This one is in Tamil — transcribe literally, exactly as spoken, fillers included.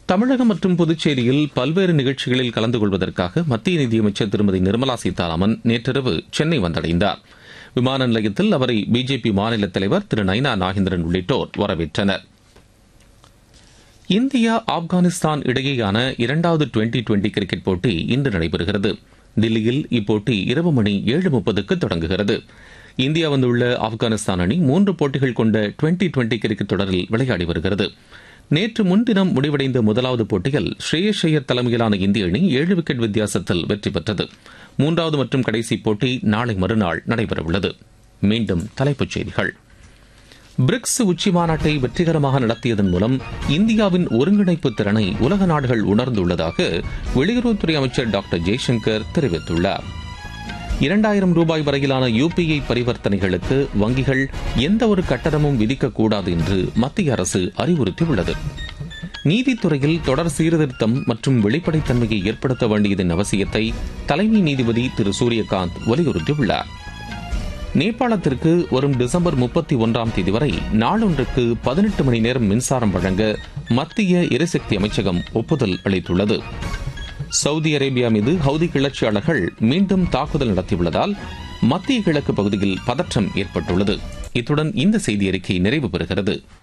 தமிழகம் மற்றும் புதுச்சேரியில் பல்வேறு நிகழ்ச்சிகளில் கலந்து கொள்வதற்காக மத்திய நிதியமைச்சர் திருமதி நிர்மலா சீதாராமன் நேற்றிரவு சென்னை வந்தடைந்தார். விமான நிலையத்தில் அவரை பிஜேபி மாநில தலைவர் திரு நயினா நாகேந்திரன் உள்ளிட்டோர் வரவேற்றனர். இந்தியா ஆப்கானிஸ்தான் இடையேயான இரண்டாவது டுவெண்டி டுவெண்டி கிரிக்கெட் போட்டி இன்று நடைபெறுகிறது. தில்லியில் இப்போட்டி இரவு மணி ஏழு முப்பதுக்கு தொடங்குகிறது. இந்தியா வந்துள்ள ஆப்கானிஸ்தான் அணி மூன்று போட்டிகள் கொண்ட டுவெண்டி டுவெண்டி கிரிக்கெட் தொடரில் விளையாடி வருகிறது. நேற்று முன்தினம் முடிவடைந்த முதலாவது போட்டியில் ஸ்ரேயஸ் ஐயர் தலைமையிலான இந்திய அணி ஏழு விக்கெட் வித்தியாசத்தில் வெற்றி பெற்றது. மூன்றாவது மற்றும் கடைசி போட்டி நாளை மறுநாள் நடைபெறவுள்ளது. மீண்டும் தலைப்புச் செய்திகள். பிரிக்ஸ் உச்சி மாநாட்டை வெற்றிகரமாக நடத்தியதன் மூலம் இந்தியாவின் ஒருங்கிணைப்பு திறனை உலக நாடுகள் உணர்ந்துள்ளதாக வெளியுறவுத்துறை அமைச்சர் டாக்டர் ஜெய்சங்கர் தெரிவித்துள்ளார். இரண்டாயிரம் ரூபாய் வரையிலான யுபிஐ பரிவர்த்தனைகளுக்கு வங்கிகள் எந்த ஒரு கட்டணமும் விதிக்கக்கூடாது என்று மத்திய அரசு அறிவுறுத்தியுள்ளது. நீதித்துறையில் தொடர் சீர்திருத்தம் மற்றும் வெளிப்படைத்தன்மையை ஏற்படுத்த வேண்டியதன் அவசியத்தை தலைமை நீதிபதி திரு சூரியகாந்த் வலியுறுத்தியுள்ளார். நேபாளத்திற்கு வரும் டிசம்பர் முப்பத்தி ஒன்றாம் தேதி வரை நாளொன்றுக்கு பதினெட்டு மணி நேரம் மின்சாரம் வழங்க மத்திய எரிசக்தி அமைச்சகம் ஒப்புதல் அளித்துள்ளது. சவுதி அரேபியா மீது ஹவுதி கிளர்ச்சியாளர்கள் மீண்டும் தாக்குதல் நடத்தியுள்ளதால் மத்திய கிழக்கு பகுதியில் பதற்றம் ஏற்பட்டுள்ளது. இத்துடன் இந்த செய்தி அறிக்கை நிறைவு பெறுகிறது.